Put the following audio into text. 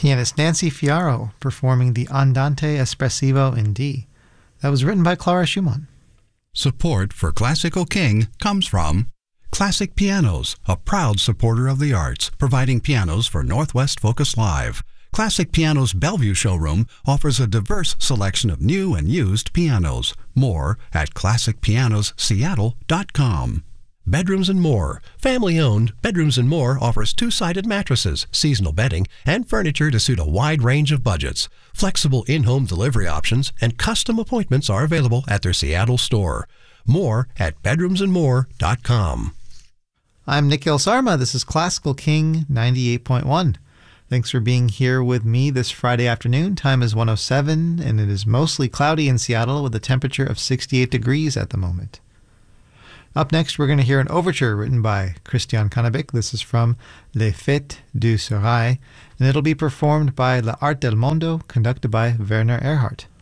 pianist Nancy Fiaro performing the Andante Espressivo in D. That was written by Clara Schumann. Support for Classical King comes from Classic Pianos, a proud supporter of the arts, providing pianos for Northwest Focus Live. Classic Pianos Bellevue showroom offers a diverse selection of new and used pianos. More at classicpianosseattle.com. Bedrooms and More. Family-owned, Bedrooms and More offers two-sided mattresses, seasonal bedding, and furniture to suit a wide range of budgets. Flexible in-home delivery options and custom appointments are available at their Seattle store. More at bedroomsandmore.com. I'm Nikhil Sarma. This is Classical King 98.1. Thanks for being here with me this Friday afternoon. Time is 1:07, and it is mostly cloudy in Seattle with a temperature of 68 degrees at the moment. Up next, we're going to hear an overture written by Christian Cannabich. This is from Les Fêtes du Serail, and it'll be performed by La Art del Mondo, conducted by Werner Erhardt.